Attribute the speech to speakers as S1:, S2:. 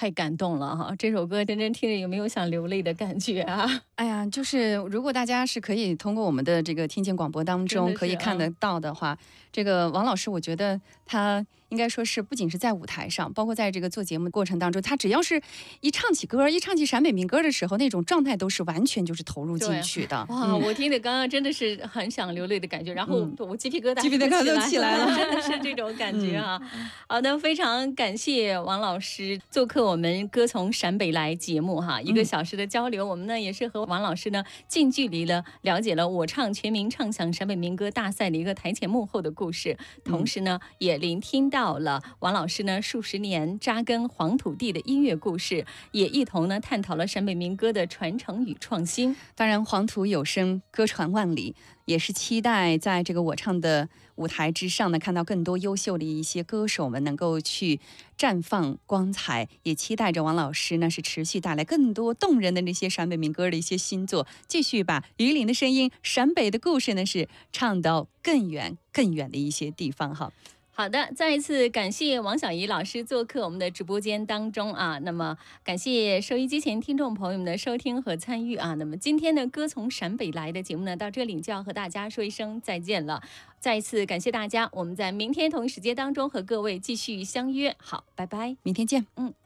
S1: 太感动了哈！这首歌真真听着有没有想流泪的感觉啊？
S2: 哎呀，就是如果大家是可以通过我们的这个听见广播当中可以看得到的话，这个王老师，我觉得他应该说是不仅是在舞台上，包括在这个做节目过程当中，他只要是一唱起歌，一唱起陕北民歌的时候，那种状态都是完全就是投入进去的。
S1: 哇，我听着刚刚真的是很想流泪的感觉，然后我鸡皮疙瘩
S2: 都起来了，
S1: 真的是这种感觉啊！好的，非常感谢王老师做客我们歌从陕北来节目哈，1个小时的交流，我们呢也是和王老师呢近距离的了解了我唱全民唱响陕北民歌大赛的一个台前幕后的故事，同时呢也聆听到了王老师呢数十年扎根黄土地的音乐故事，也一同呢探讨了陕北民歌的传承与创新。
S2: 当然黄土有声，歌传万里，也是期待在这个我唱的舞台之上呢，看到更多优秀的一些歌手们能够去绽放光彩，也期待着王老师呢是持续带来更多动人的那些陕北民歌的一些新作，继续把榆林的声音、陕北的故事呢是唱到更远更远的一些地方哈。
S1: 好的，再一次感谢王小怡老师做客我们的直播间当中啊。那么感谢收音机前听众朋友们的收听和参与啊。那么今天的歌从陕北来的节目呢，到这里就要和大家说一声再见了。再一次感谢大家，我们在明天同一时间当中和各位继续相约。好，拜拜，
S2: 明天见。